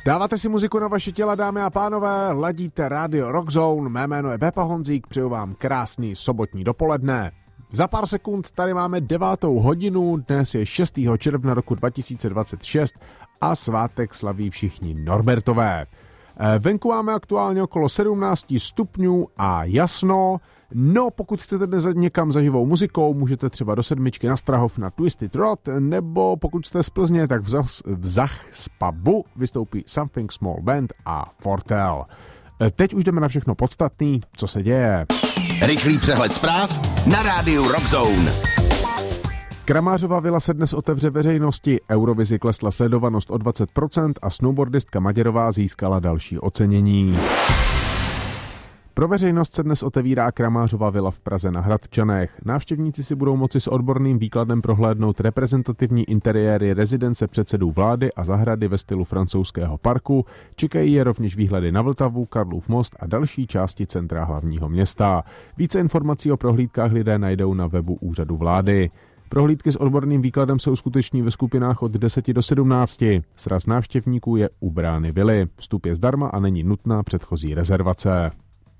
Dáváte si muziku na vaše těla, dámy a pánové, ladíte Radio Rockzone, mé jméno je Pepa Honzík, přeju vám krásný sobotní dopoledne. Za pár sekund tady máme 9. hodinu, dnes je 6. června roku 2026 a svátek slaví všichni Norbertové. Venku máme aktuálně okolo 17 stupňů a jasno. No, pokud chcete dnes někam za živou muzikou, můžete třeba do Sedmičky na Strahov na Twisted Rod, nebo pokud jste z Plzně, tak v Zach z pubu vystoupí Something Small Band a Fortel. Teď už jdeme na všechno podstatný, co se děje. Rychlý přehled zpráv na rádiu Rockzone. Kramářova vila se dnes otevře veřejnosti, Eurovizi klesla sledovanost o 20% a snowboardistka Maděrová získala další ocenění. Pro veřejnost se dnes otevírá Kramářova vila v Praze na Hradčanech. Návštěvníci si budou moci s odborným výkladem prohlédnout reprezentativní interiéry rezidence předsedů vlády a zahrady ve stylu francouzského parku. Čekají je rovněž výhledy na Vltavu, Karlův most a další části centra hlavního města. Více informací o prohlídkách lidé najdou na webu úřadu vlády. Prohlídky s odborným výkladem se uskuteční ve skupinách od 10 do 17. Sraz návštěvníků je u brány vily. Vstup je zdarma a není nutná předchozí rezervace.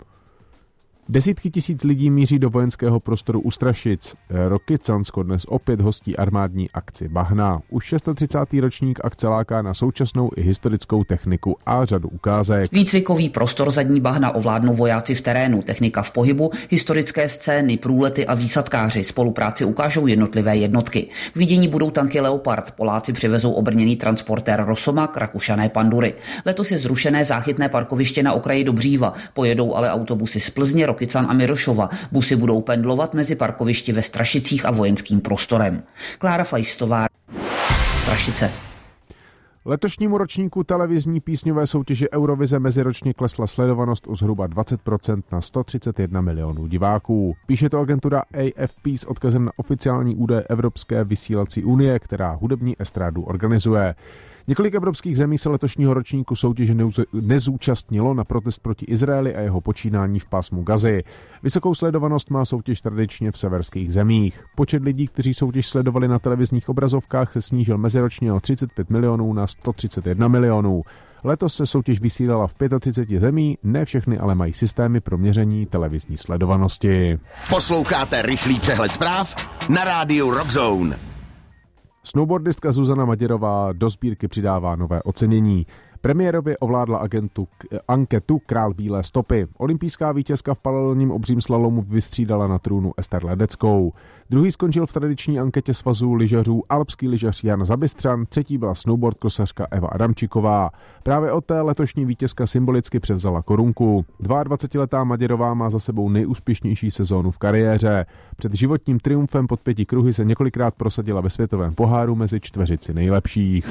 Desítky tisíc lidí míří do vojenského prostoru u Strašic. Rokycansko dnes opět hostí armádní akci Bahna. Už 630. ročník akce láká na současnou i historickou techniku a řadu ukázek. Výcvikový prostor zadní Bahna ovládnou vojáci v terénu, technika v pohybu, historické scény, průlety a výsadkáři. Spolupráci ukážou jednotlivé jednotky. K vidění budou tanky Leopard, Poláci přivezou obrněný transportér Rosomak, Rakušané Pandury. Letos je zrušené záchytné parkoviště na okraji Dobříva, pojedou ale autobusy z Plzně, Rokycan a Mirošova. Busy budou pendlovat mezi parkovišti ve Strašicích a vojenským prostorem. Klára Fajstová, Strašice. Letošnímu ročníku televizní písňové soutěže Eurovize meziročně klesla sledovanost o zhruba 20% na 131 milionů diváků. Píše to agentura AFP s odkazem na oficiální údaje Evropské vysílací unie, která hudební estrádu organizuje. Několik evropských zemí se letošního ročníku soutěže nezúčastnilo na protest proti Izraeli a jeho počínání v pásmu Gazy. Vysokou sledovanost má soutěž tradičně v severských zemích. Počet lidí, kteří soutěž sledovali na televizních obrazovkách, se snížil meziročně o 35 milionů na 131 milionů. Letos se soutěž vysílala v 35 zemí, ne všechny ale mají systémy pro měření televizní sledovanosti. Posloucháte rychlý přehled zpráv na rádiu Rockzone. Snowboardistka Zuzana Maděrová do sbírky přidává nové ocenění. Premiérově ovládla anketu Král bílé stopy. Olympijská vítězka v paralelním obřím slalomu vystřídala na trůnu Ester Ledeckou. Druhý skončil v tradiční anketě svazu lyžařů alpský lyžař Jan Zabistřan, třetí byla snowboard kosařka Eva Adamčiková. Právě od té letošní vítězka symbolicky převzala korunku. 22letá Maděrová má za sebou nejúspěšnější sezónu v kariéře. Před životním triumfem pod 5 kruhy se několikrát prosadila ve světovém poháru mezi čtveřici nejlepších.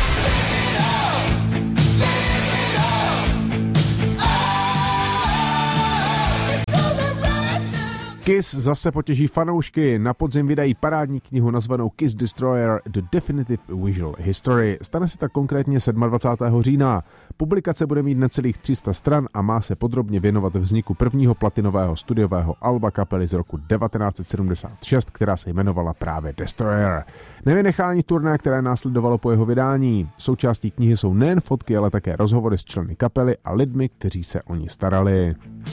Kiss zase potěží fanoušky. Na podzim vydají parádní knihu nazvanou Kiss Destroyer The Definitive Visual History. Stane se tak konkrétně 27. října. Publikace bude mít necelých 300 stran a má se podrobně věnovat vzniku prvního platinového studiového alba kapely z roku 1976, která se jmenovala právě Destroyer. Nevynechání turné, které následovalo po jeho vydání. Součástí knihy jsou nejen fotky, ale také rozhovory s členy kapely a lidmi, kteří se o ní starali.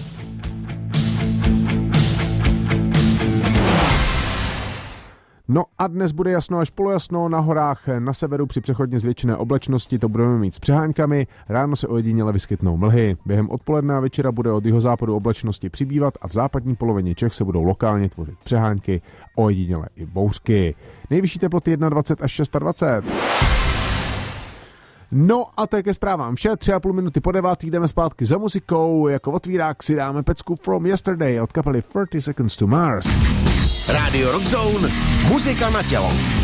No a dnes bude jasno až polojasno, na horách na severu při přechodně zvětšené oblačnosti to budeme mít s přeháňkami, ráno se ojediněle vyskytnou mlhy. Během odpoledne a večera bude od jihozápadu oblačnosti přibývat a v západní polovině Čech se budou lokálně tvořit přehánky, ojediněle i bouřky. Nejvyšší teploty 21 až 26. No a to je ke zprávám vše, 3,5 minuty po 9 jdeme zpátky za muzikou, jako otvírák si dáme pecku From Yesterday od kapely 30 Seconds to Mars. Radio Rockzone, muzika na tělo.